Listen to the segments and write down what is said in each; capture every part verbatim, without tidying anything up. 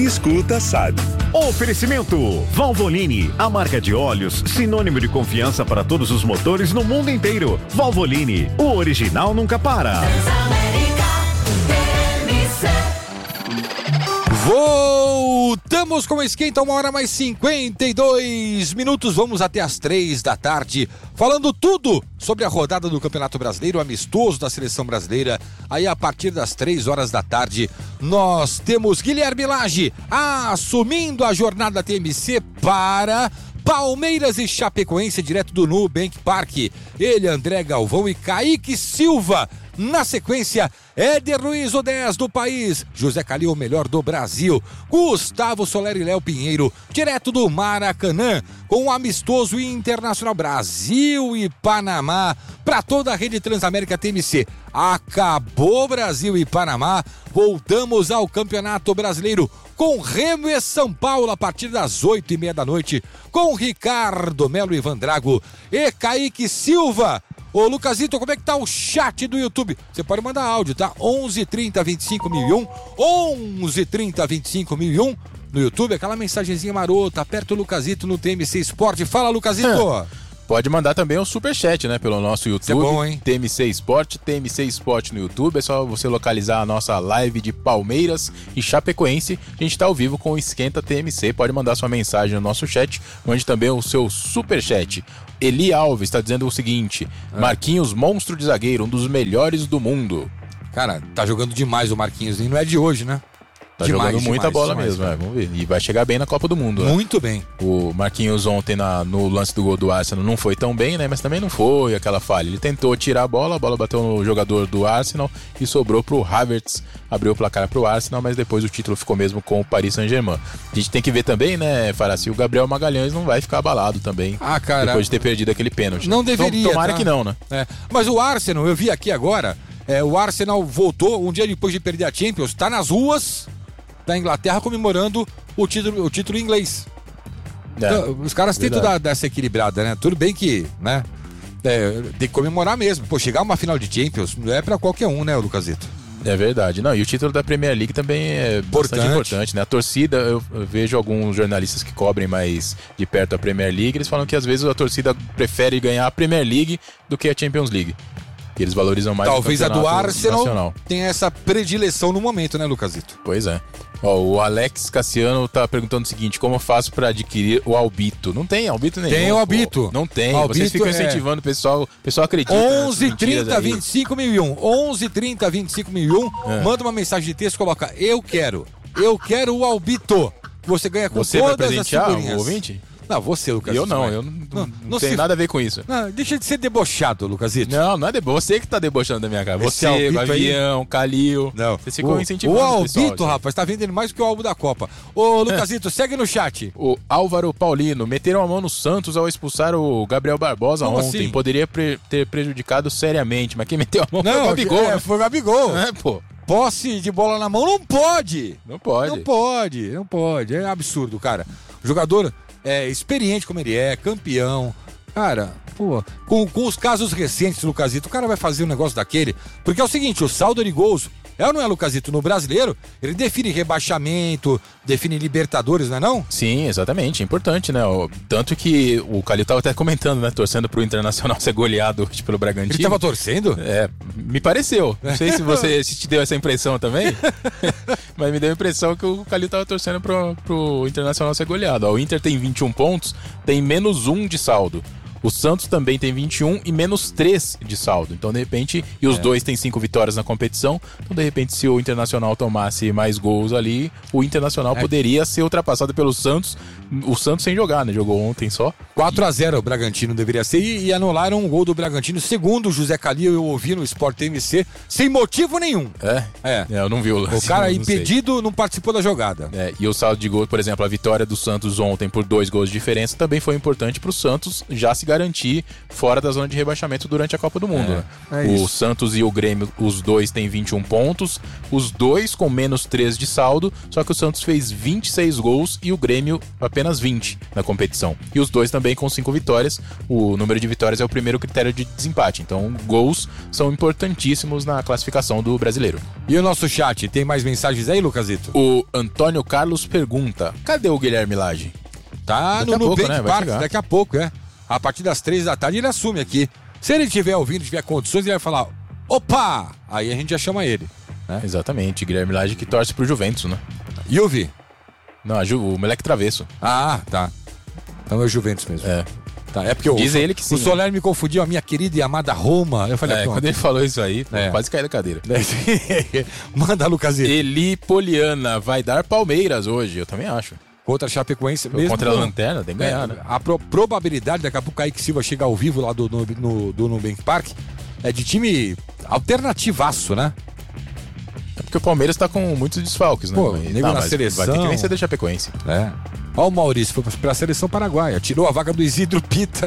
Escuta, sabe. Oferecimento Valvoline, a marca de óleos sinônimo de confiança para todos os motores no mundo inteiro. Valvoline, o original nunca para. Voltamos com o Esquenta, uma hora mais cinquenta e dois minutos. Vamos até as três da tarde, falando tudo sobre a rodada do Campeonato Brasileiro, amistoso da Seleção Brasileira. Aí a partir das três horas da tarde, nós temos Guilherme Lage assumindo a jornada T M C para Palmeiras e Chapecoense, direto do Nubank Park. Ele, André Galvão e Kaique Silva. Na sequência, Éder Luiz, o dez do país, José Calil, o melhor do Brasil, Gustavo Soler e Léo Pinheiro, direto do Maracanã, com o amistoso Internacional Brasil e Panamá, para toda a rede Transamérica T M C. Acabou Brasil e Panamá, voltamos ao Campeonato Brasileiro, com Remo e São Paulo a partir das oito e meia da noite, com Ricardo Melo e Vandrago e Kaique Silva. Ô Lucasito, como é que tá o chat do YouTube? Você pode mandar áudio, tá? onze trinta vinte e cinco mil e um, onze trinta vinte e cinco mil e um no YouTube, aquela mensagenzinha marota, aperta o Lucasito no T M C Esporte. Fala, Lucasito! É. Pode mandar também um superchat, né, pelo nosso YouTube. Isso é bom, hein? T M C Esporte, T M C Esporte no YouTube. É só você localizar a nossa live de Palmeiras e Chapecoense. A gente tá ao vivo com o Esquenta T M C. Pode mandar sua mensagem no nosso chat. Mande também o seu superchat. Eli Alves está dizendo o seguinte: ah. Marquinhos, monstro de zagueiro, um dos melhores do mundo. Cara, tá jogando demais o Marquinhos, e não é de hoje, né? Tá demais, jogando muita demais, bola demais, mesmo, é, vamos ver. E vai chegar bem na Copa do Mundo. Muito né? bem. O Marquinhos ontem na, no lance do gol do Arsenal não foi tão bem, né? Mas também não foi aquela falha. Ele tentou tirar a bola, a bola bateu no jogador do Arsenal e sobrou pro Havertz. Abriu o placar pro Arsenal, mas depois o título ficou mesmo com o Paris Saint-Germain. A gente tem que ver também, né, Faraci, o Gabriel Magalhães não vai ficar abalado também. Ah, cara. Depois de ter perdido aquele pênalti. Não deveria. Tomara tá? que não, né? É. Mas o Arsenal, eu vi aqui agora, é, o Arsenal voltou um dia depois de perder a Champions, tá nas ruas da Inglaterra comemorando o título, o título inglês. É, então, os caras têm tudo dessa equilibrada, né? Tudo bem que, né? É, tem que comemorar mesmo. Pô, chegar a uma final de Champions não é pra qualquer um, né, Lucasito? É verdade. Não, e o título da Premier League também é importante. bastante importante, né? A torcida, eu, eu vejo alguns jornalistas que cobrem mais de perto a Premier League, eles falam que às vezes a torcida prefere ganhar a Premier League do que a Champions League. Que eles valorizam mais. Talvez o a do Arsenal nacional. tenha essa predileção no momento, né, Lucasito? Pois é. Ó, o Alex Cassiano tá perguntando o seguinte: como eu faço pra adquirir o Albito? Não tem Albito nenhum. Tem o Albito. Pô. Não tem. Albito. Vocês ficam incentivando o pessoal. O pessoal acredita. onze trinta vinte e cinco mil e um. onze trinta vinte e cinco mil e um. É. Manda uma mensagem de texto, coloca: eu quero. Eu quero o Albito. Você ganha com Você todas vai presentear as figurinhas. o ouvinte? Não, você, Lucas. Eu não, eu não, não, não, não tem se... nada a ver com isso. Não, deixa de ser debochado, Lucasito. Não, não é debochado. Você que tá debochando da minha cara. Você, o Gavião, Calil. Não. Você ficou o, incentivando o Albito, o pessoal, rapaz, tá vendendo mais que o álbum da Copa. Ô, Lucasito, segue no chat. O Álvaro Paulino, meteram a mão no Santos ao expulsar o Gabriel Barbosa Como ontem. Assim? Poderia pre- ter prejudicado seriamente, mas quem meteu a mão não, foi o Gabigol. É, foi o Gabigol. É, pô. Posse de bola na mão não pode. Não pode. Não pode, não pode. É absurdo, cara. O jogador é experiente como ele é, campeão. Cara, pô, com, com os casos recentes, Lucasito, o cara vai fazer um negócio daquele. Porque é o seguinte, o saldo de gols, é ou não é, Lucasito? No brasileiro, ele define rebaixamento, define Libertadores, não é não? Sim, exatamente, é importante, né? Tanto que o Calil tava até comentando, né? Torcendo pro Internacional ser goleado hoje pelo Bragantino. Ele tava torcendo? É, me pareceu. Não sei se você se te deu essa impressão também, mas me deu a impressão que o Calil tava torcendo pro, pro Internacional ser goleado. Ó, o Inter tem vinte e um pontos, tem menos um de saldo. O Santos também tem vinte e um e menos três de saldo. Então, de repente, e os é. dois têm cinco vitórias na competição. Então, de repente, se o Internacional tomasse mais gols ali, o Internacional é. poderia ser ultrapassado pelo Santos. O Santos sem jogar, né? Jogou ontem só. quatro a zero o Bragantino deveria ser. E, e anularam um gol do Bragantino. Segundo o José Calil, eu ouvi no Sport T M C, sem motivo nenhum. É? É. é eu não vi o lance. O cara não, impedido não não participou da jogada. É, e o saldo de gol, por exemplo, a vitória do Santos ontem por dois gols de diferença também foi importante pro Santos já se garantir fora da zona de rebaixamento durante a Copa do Mundo. É, né? é o isso. Santos e o Grêmio, os dois têm vinte e um pontos, os dois com menos três de saldo, só que o Santos fez vinte e seis gols e o Grêmio apenas vinte na competição. E os dois também com cinco vitórias. O número de vitórias é o primeiro critério de desempate, então gols são importantíssimos na classificação do brasileiro. E o nosso chat, tem mais mensagens aí, Lucasito? O Antônio Carlos pergunta: cadê o Guilherme Lage? Tá Daqui no a pouco, Nubank né? Vai Park, chegar. daqui a pouco, é. A partir das três da tarde ele assume aqui. Se ele estiver ouvindo, tiver condições, ele vai falar: opa! Aí a gente já chama ele. Né? Exatamente, Guilherme Lage que torce pro Juventus, né? Juve? Não, a Ju, o moleque travesso. Ah, tá. Então é o Juventus mesmo. É. Tá, é porque o, Diz ele que sim, o Soler me confundiu, a minha querida e amada Roma. Eu falei, É, pronto. quando ele falou isso aí, pô, É. quase caí da cadeira. Manda, Lucasito. Eli Poliana vai dar Palmeiras hoje, eu também acho. Contra a Chapecoense mesmo. Contra a não. Lanterna, tem que ganhar, É, né? A pro- probabilidade daqui a pouco o Kaique Silva chegar ao vivo lá do, no, no, do Nubank Park é de time alternativaço, né? É porque o Palmeiras tá com muitos desfalques, né? Pô, Mas- nego na mas seleção. Vai ter que vencer da Chapecoense. É. Ó o Maurício, foi pra seleção paraguaia, tirou a vaga do Isidro Pita.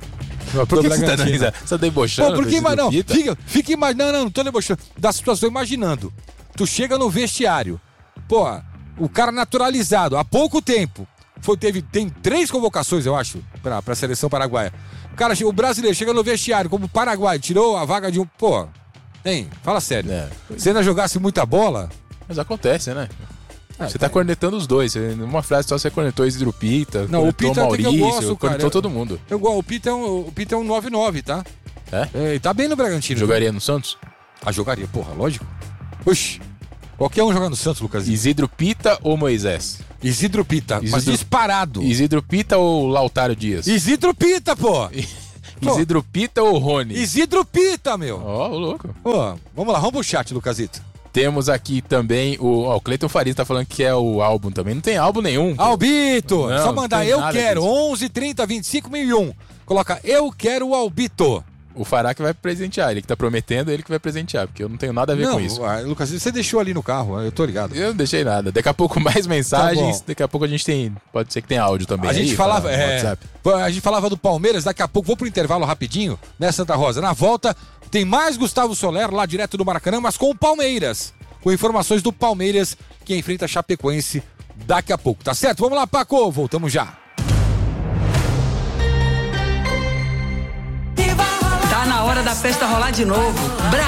Por que, que você tá dando risada? Você tá debochando? Pô, porque do ima- não, Pita? fica, fica imaginando, não, não tô debochando, da situação, imaginando. Tu chega no vestiário, pô, o cara naturalizado, há pouco tempo, foi, teve, tem três convocações, eu acho, pra, pra seleção paraguaia. O cara, o brasileiro chega no vestiário como Paraguai, tirou a vaga de um, pô, hein, fala sério. É. Se ainda jogasse muita bola... Mas acontece, né? Ah, Você tá cornetando os dois. Você- Numa frase só você cornetou Isidro Pita, Não, o cornetou Pita tem que eu Maurício, gosto, cara. cornetou todo mundo. Eu, go- o Pita é um, o Pita é um nove nove, tá? É? É, e tá bem no Bragantino. Jogaria no Santos? Ah, jogaria, porra, lógico. Oxi, qualquer um jogar no Santos, Lucas. Isidro Pita ou Moisés? Isidro Pita, mas Isidro- disparado. Isidro Pita ou Lautaro Dias? Isidro Pita, pô! Pô. Isidro Pita ou Rony? Isidro Pita, meu! Ó, o louco. Pô, vamos lá, vamos pro chat, Lucasito. Temos aqui também o... Ó, o Cleiton Faria tá falando que é o álbum também. Não tem álbum nenhum. pô. Albito! Não, Só não mandar tem eu nada quero, disso. onze, trinta, vinte e cinco, mil e um. Coloca eu quero o Albito. O Fará que vai presentear. Ele que tá prometendo, ele que vai presentear. Porque eu não tenho nada a ver Não, com isso. ah, Lucas, você deixou ali no carro, eu tô ligado. Eu não deixei nada. Daqui a pouco mais mensagens. Tá bom. Daqui a pouco a gente tem... Pode ser que tenha áudio também A gente aí, falava, Fará, no é, WhatsApp. a gente falava do Palmeiras, daqui a pouco, vou pro intervalo rapidinho, né, Santa Rosa? Na volta, tem mais Gustavo Soler lá direto do Maracanã, mas com o Palmeiras. Com informações do Palmeiras, que enfrenta a Chapecoense daqui a pouco, tá certo? Vamos lá, Paco, voltamos já. Tá na hora da festa rolar de novo. Brasil!